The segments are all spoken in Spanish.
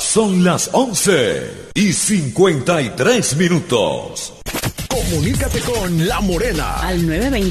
Son las 11:53. Comunícate con La Morena al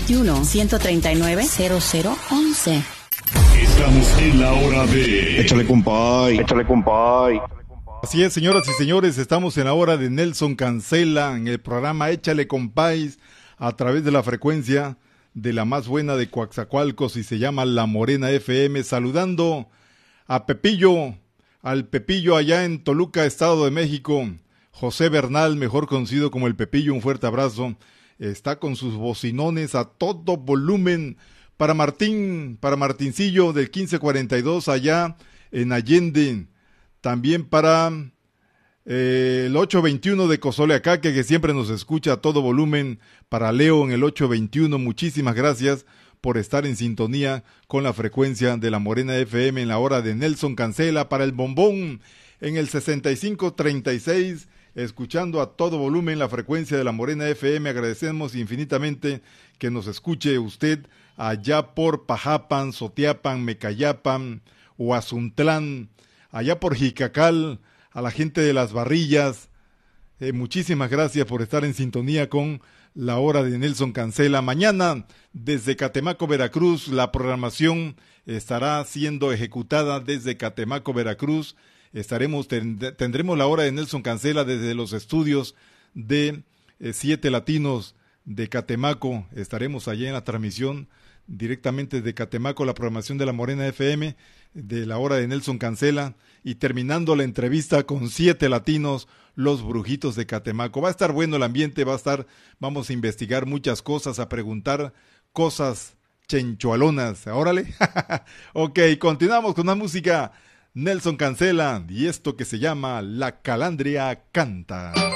921-139-0011. Estamos en la hora de... Échale, compay. Échale, compay. Así es, señoras y señores, estamos en la hora de Nelson Cancela, en el programa Échale, compáis, a través de la frecuencia de la más buena de Coaxacualcos y se llama La Morena FM, saludando a Pepillo, al Pepillo allá en Toluca, Estado de México, José Bernal, mejor conocido como el Pepillo, un fuerte abrazo, está con sus bocinones a todo volumen para Martincillo del 1542 allá en Allende, también para el 821 de Cozoleacaque, que siempre nos escucha a todo volumen, para Leo en el 821, muchísimas gracias por estar en sintonía con la frecuencia de La Morena FM en la hora de Nelson Cancela, para el Bombón en el 6536, escuchando a todo volumen la frecuencia de La Morena FM. Agradecemos infinitamente que nos escuche usted allá por Pajapan, Sotiapan, Mecayapan, Huazuntlán, allá por Jicacal, a la gente de Las Barrillas, muchísimas gracias por estar en sintonía con la hora de Nelson Cancela. Mañana, desde Catemaco, Veracruz, la programación estará siendo ejecutada desde Catemaco, Veracruz. Tendremos la hora de Nelson Cancela desde los estudios de 7 Latinos de Catemaco. Estaremos allá en la transmisión directamente de Catemaco, la programación de La Morena FM, de la hora de Nelson Cancela, y terminando la entrevista con 7 Latinos, los Brujitos de Catemaco. Va a estar bueno el ambiente, vamos a investigar muchas cosas, a preguntar cosas chenchualonas. Órale. Ok, continuamos con la música. Nelson Cancela y esto que se llama La Calandria Canta.